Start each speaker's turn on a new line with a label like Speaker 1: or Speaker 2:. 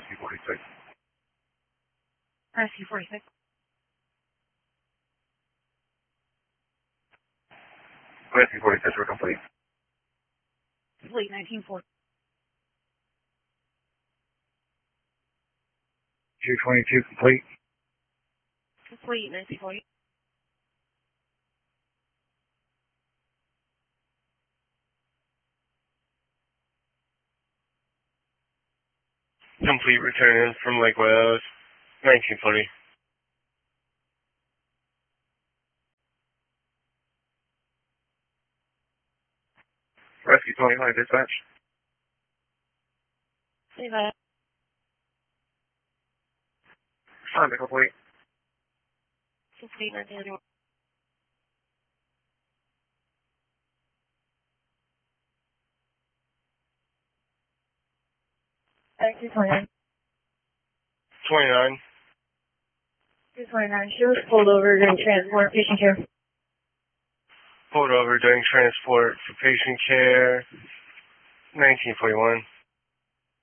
Speaker 1: Rescue 46.
Speaker 2: Rescue 46.
Speaker 1: Rescue 46, we're complete.
Speaker 2: Complete 1940.
Speaker 1: 222 complete.
Speaker 2: Complete 1940.
Speaker 3: Complete return from Lake Wales, 1940.
Speaker 1: Rescue 25, dispatch.
Speaker 2: Say that.
Speaker 1: Responding complete.
Speaker 2: Complete 1941. Rescue 29.
Speaker 3: 29.
Speaker 2: 229. She was pulled over during transport, patient care.
Speaker 3: Pulled over during transport for patient care, 1941.